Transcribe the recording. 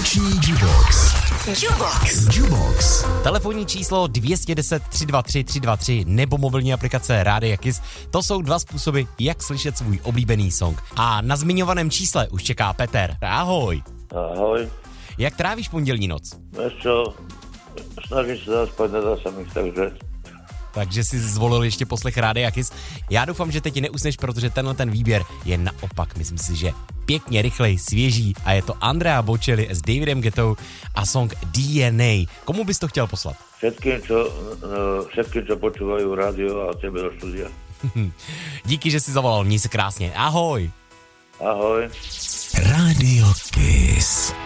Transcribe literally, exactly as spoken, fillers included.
Noční Jubox. Jubox. Jubox. Telefonní číslo dvě jedna nula tři dva tři tři dva tři nebo mobilní aplikace Rádia Kiss. To jsou dva způsoby, jak slyšet svůj oblíbený song. A na zmiňovaném čísle už čeká Peter. Ahoj. Ahoj. Jak trávíš pondělní noc? Víš čo, snažím se zaspať, nedá se mi, takže... Takže si zvolil ještě poslech Rádia Kiss. Já doufám, že teď neusneš, protože tenhle ten výběr je naopak. Myslím si, že pěkně, rychlej, svěží a je to Andrea Bocelli s Davidem Guettou a song D N A. Komu bys to chtěl poslat? Všetkým, čo, no, všetkým, čo počúvajú rádio a tebe do štúdia. Díky, že jsi zavolal, měj se krásně. Ahoj. Ahoj. Rádio Kiss.